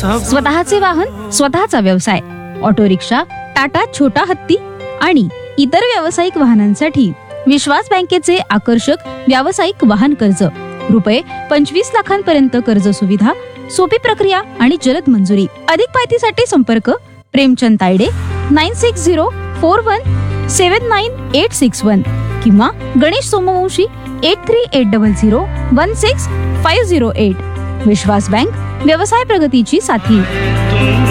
स्वतःचे वाहन, स्वतःचा व्यवसाय, ऑटो रिक्षा, टाटा छोटा हत्ती आणि इतर व्यावसायिक वाहनांसाठी विश्वास बँकेचे आकर्षक व्यावसायिक वाहन कर्ज, रुपये 25 लाखांपर्यंत कर्ज सुविधा, सोपी प्रक्रिया आणि जलद मंजुरी. अधिक माहितीसाठी संपर्क प्रेमचंद तायडे 9604179861 किंवा गणेश सोमवंशी 8380016508. विश्वास बँक, व्यवसाय प्रगतीची साथी.